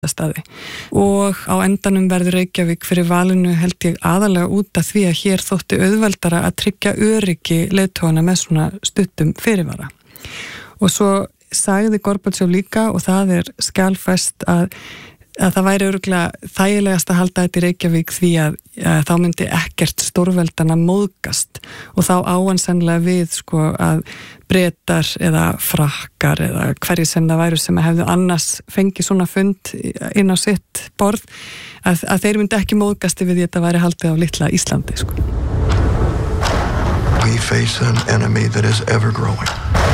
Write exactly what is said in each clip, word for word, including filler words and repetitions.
staði. Og á endanum verður Reykjavík fyrir valinu held ég aðalega út af því að hér þótti auðveldara að tryggja öryggi leiðtogana með svona stuttum fyrirvara. Og svo sagði Gorbatsjov líka, og það er skjalfest, að, að það væri örugglega þægilegast að halda þetta í Reykjavík því að, að þá myndi ekkert stórveldana móðgast, og þá á hann sennilega við sko að Bretar eða Frakkar eða hverju sem það væru sem hefðu annars fengið svona fund inn á sitt borð, að, að þeir myndi ekki móðgasti við því að þetta væri haldið á litla Íslandi sko. We face an enemy that is ever growing.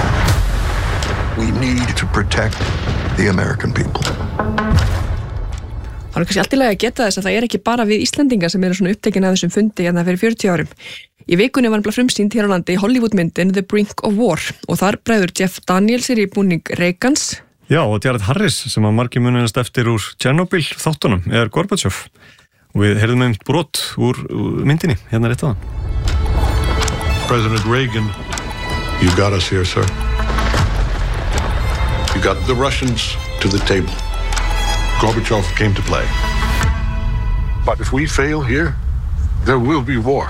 We need to protect the American people. Það er kannski allt í lagi að geta þess að það er ekki bara við Íslendingar sem eru svona upptekin af þessum fundi hérna fyrir fjörutíu árum. Í vikunni var nefnilega frumsýnd hér á landi Hollywoodmyndin The Brink of War og þar bregður Jeff Daniels í búning Reagans. Já, og Jared Harris sem að margir munast eftir úr Chernobyl þáttunum er Gorbatsjov. Og við heyrðum einmitt brot úr, úr myndinni hérna rétt áðan. President Reagan, you got us here, sir. You got the Russians to the table. Gorbachev came to play. But if we fail here, there will be war.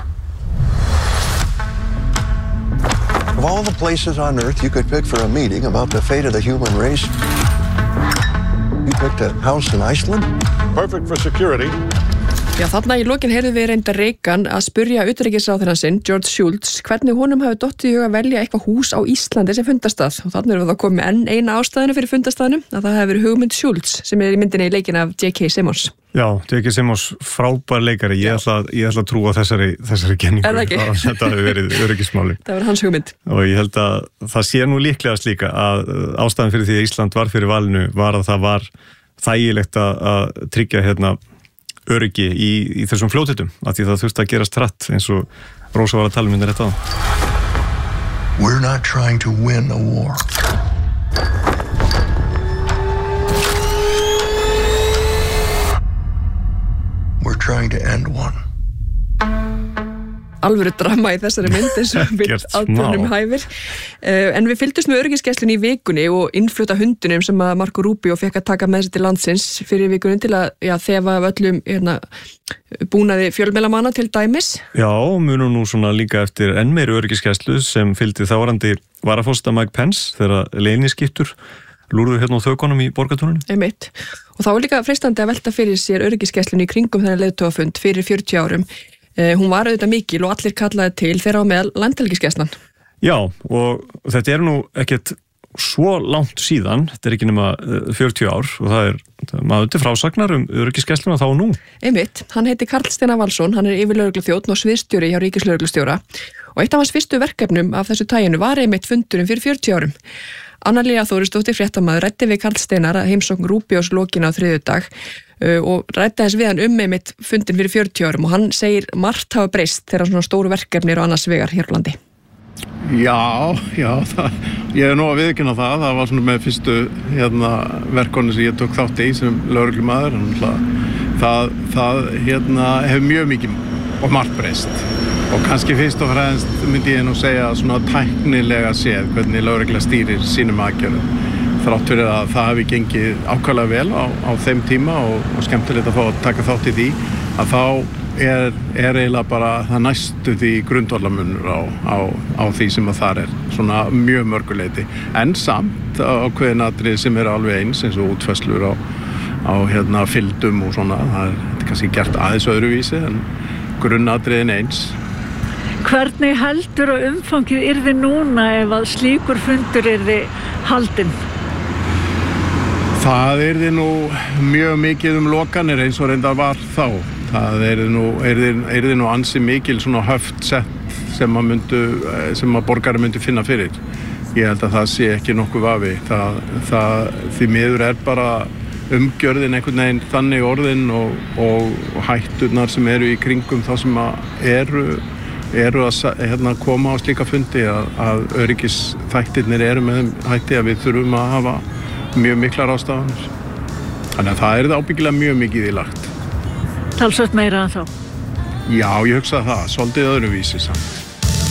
Of all the places on Earth you could pick for a meeting about the fate of the human race, you picked a house in Iceland? Perfect for security. Já, þarna í lokin heyrðum við reynda Reagan að spurja utanríkisráðherrann sinn, George Shultz, hvernig honum hafi dottið í hug að velja eitthvað hús á Íslandi sem fundastað. Og þarna erum við að koma með enn eina ástæðinu fyrir fundastaðinu, að það hefur verið hugmynd Shultz sem er í myndinni í leikin af J K Simmons. Já, J K Simmons, frábær leikari. Ég ætla, ég ætla að trúa þessari, þessari kenningu. Er það ekki? Að þetta hefur verið öryggismáli. Það var hans hugmynd. Og ég held að það sé nú líklegast líka að ástæðan fyrir því að Ísland var fyrir valinu var að það var þægilegt að, að tryggja hérna öryggi í, í þessum fljótitum, af því það þurfti að gerast hratt eins og Rósa var að tala um þetta rétt áðan. We're not trying to win a war. We're trying to end one. Alvöru drama í þessari mynd eins og við aðbúnum hæfir. Uh, en við fylgdust með öryggisgæslunni í vikunni og innflutta hundunum sem að Marco Rubio fekk að taka með sér til landsins fyrir vikunni til að já, þefa af öllum hérna, búnaði fjölmiðlamanna til dæmis. Já, munum nú svona líka eftir enn meiri öryggisgæslu sem fylgdi þávarandi varaforseta Mike Pence þegar leyniskiptur lúrðu hérna á þökunum í borgartúnunum. Einmitt. Og þá var líka freistandi að velta fyrir sér öryggisgæslunni í kringum þennan leiðtogafund fyrir fjörutíu árum. Hún var auðvitað mikil og allir kallaði til þeirra á meðal landhelgisgæslan. Já, og þetta er nú ekkert svo langt síðan, þetta er ekki nema fjörutíu ár og það er maður til frásagnar um öryggisgæsluna þá og nú. Einmitt, hann heiti Karl Steinar Valsson, hann er yfirlögregluþjónn og sviðsstjóri hjá ríkislögreglustjóra og eitt af hans fyrstu verkefnum af þessu taginu var einmitt fundurinn fyrir fjörutíu árum. Anna-Lía Þórisdóttir fréttamaður ræddi við Karl Steinar að heimsókn Rúbíós lokina á þriðjudag uh, og ræddi þess við hann um einmitt fundin fyrir fjörutíu árum og hann segir margt hafa breyst þegar svona stóru verkefni eru annars vegar hér á landi. Já, já, það, ég er nú að viðurkenna það, það var svona með fyrstu hérna, verkefni sem ég tók þátt í sem lögreglumaður, það, það hérna, hefur mjög mikið og margt breyst. Og kannski fyrst og fremst myndi ég nú segja svona tæknilega séð hvernig lögregla stýrir sínum aðgerðum. Þrátt fyrir að það hafi gengið ákaflega vel á, á þeim tíma og, og skemmtilegt að fá að taka þátt í því, að þá er, er eiginlega bara það næstu því grundvallarmunur á, á, á því sem að þar er svona mjög mörguleiti. En samt ákveðin atriði sem eru alveg eins eins og útfærslur á, á hérna, fylgdum og svona, það er, er kannski gert aðeins öðruvísi en grunnatriðin eins. Hvernig heldur og umfangið yrði núna ef að slíkur fundur yrði haldinn? Það yrði nú mjög mikið um lokanir eins og reyndar var þá. Það yrði nú, yrði, yrði nú ansi mikil svona höft sett sem að, myndu, sem að borgari myndi finna fyrir. Ég held að það sé ekki nokkuð vafi. Það, það, því miður er bara umgjörðin einhvern veginn þannig orðin og, og, og hætturnar sem eru í kringum þá sem að eru eru að hérna, koma á slíka fundi að, að öryggisþættirnir eru með þeim hætti að við þurfum að hafa mjög miklar ástafanir. Þannig að það er það ábyggilega mjög mikið í lagt. Talsvert meira en þá? Já, ég hugsa það, svolítið öðruvísi samt.